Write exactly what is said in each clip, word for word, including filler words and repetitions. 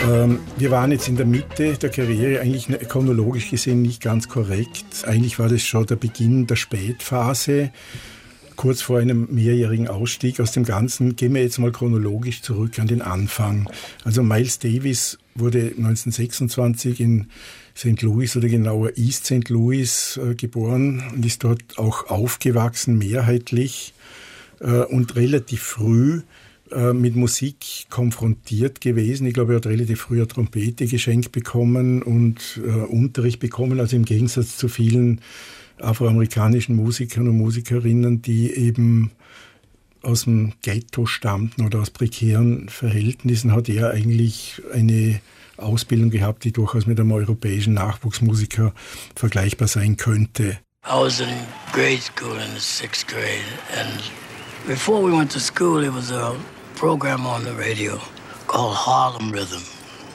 Ähm, wir waren jetzt in der Mitte der Karriere, eigentlich chronologisch gesehen nicht ganz korrekt. Eigentlich war das schon der Beginn der Spätphase, kurz vor einem mehrjährigen Ausstieg aus dem Ganzen. Gehen wir jetzt mal chronologisch zurück an den Anfang. Also Miles Davis wurde neunzehnhundertsechsundzwanzig in Sankt Louis oder genauer East Sankt Louis äh, geboren und ist dort auch aufgewachsen, mehrheitlich äh, und relativ früh äh, mit Musik konfrontiert gewesen. Ich glaube, er hat relativ früh eine Trompete geschenkt bekommen und äh, Unterricht bekommen, also im Gegensatz zu vielen afroamerikanischen Musikern und Musikerinnen, die eben aus dem Ghetto stammten oder aus prekären Verhältnissen, hat er eigentlich eine Ausbildung gehabt, die durchaus mit einem europäischen Nachwuchsmusiker vergleichbar sein könnte. I was in grade school in the sixth grade, and before we went to school, there was a program on the radio called Harlem Rhythm,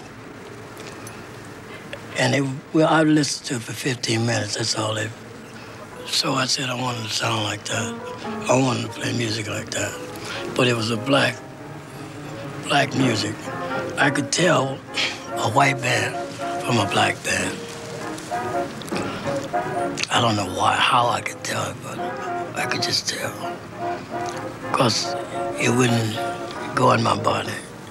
and it, well, I listened to it for fifteen minutes. That's all they. So I said I wanted to sound like that. I wanted to play music like that, but it was a black, black music. I could tell a white band from a black band. I don't know why, how I could tell it, but I could just tell. Because it wouldn't go in my body.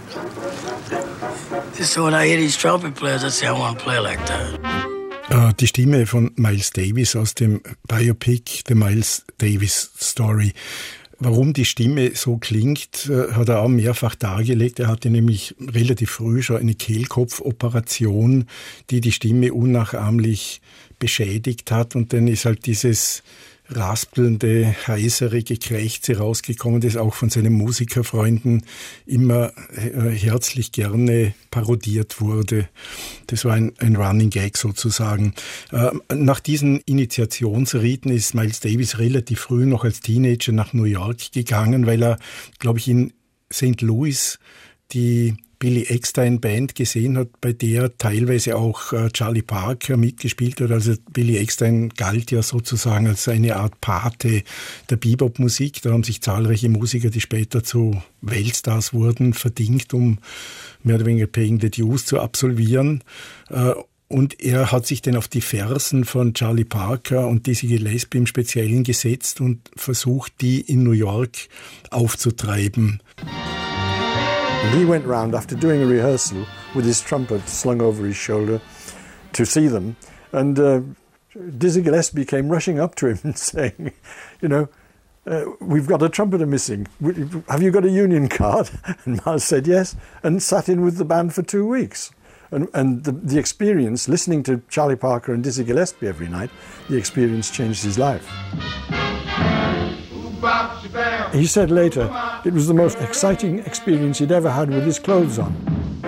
So when I hear these trumpet players, I say I want to play like that. Die Stimme von Miles Davis aus dem Biopic The Miles Davis Story. Warum die Stimme so klingt, hat er auch mehrfach dargelegt. Er hatte nämlich relativ früh schon eine Kehlkopfoperation, die die Stimme unnachahmlich beschädigt hat. Und dann ist halt dieses raspelnde, heisere Gekrächze rausgekommen, das auch von seinen Musikerfreunden immer herzlich gerne parodiert wurde. Das war ein, ein Running Gag sozusagen. Nach diesen Initiationsriten ist Miles Davis relativ früh noch als Teenager nach New York gegangen, weil er, glaube ich, in Sankt Louis die Billy Eckstine Band gesehen hat, bei der teilweise auch äh, Charlie Parker mitgespielt hat. Also Billy Eckstine galt ja sozusagen als eine Art Pate der Bebop-Musik. Da haben sich zahlreiche Musiker, die später zu Weltstars wurden, verdingt, um mehr oder weniger Paying the Dues zu absolvieren. Äh, Und er hat sich dann auf die Fersen von Charlie Parker und Dizzy Gillespie im Speziellen gesetzt und versucht, die in New York aufzutreiben. And he went round after doing a rehearsal with his trumpet slung over his shoulder to see them. And uh, Dizzy Gillespie came rushing up to him and saying, you know, uh, we've got a trumpeter missing. Have you got a union card? And Miles said yes, and sat in with the band for two weeks. And, and the, the experience, listening to Charlie Parker and Dizzy Gillespie every night, the experience changed his life. He said later it was the most exciting experience he'd ever had with his clothes on.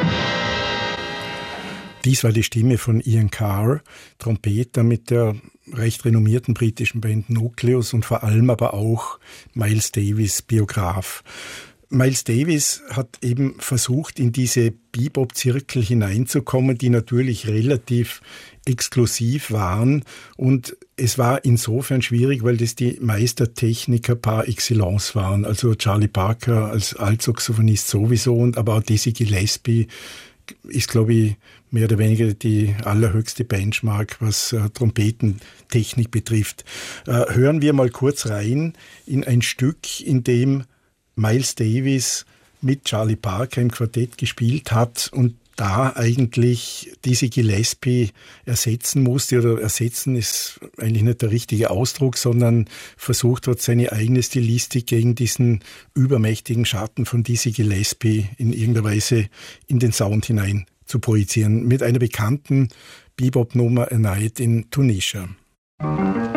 Dies war die Stimme von Ian Carr, Trompeter mit der recht renommierten britischen Band Nucleus und vor allem aber auch Miles Davis, Biograf. Miles Davis hat eben versucht, in diese Bebop-Zirkel hineinzukommen, die natürlich relativ exklusiv waren. Und es war insofern schwierig, weil das die Meistertechniker par excellence waren. Also Charlie Parker als Altsaxophonist sowieso, und aber auch Dizzy Gillespie ist, glaube ich, mehr oder weniger die allerhöchste Benchmark, was äh, Trompetentechnik betrifft. Äh, hören wir mal kurz rein in ein Stück, in dem Miles Davis mit Charlie Parker im Quartett gespielt hat und da eigentlich Dizzy Gillespie ersetzen musste, oder ersetzen ist eigentlich nicht der richtige Ausdruck, sondern versucht hat, seine eigene Stilistik gegen diesen übermächtigen Schatten von Dizzy Gillespie in irgendeiner Weise in den Sound hinein zu projizieren, mit einer bekannten Bebop-Nummer A Night in Tunisia.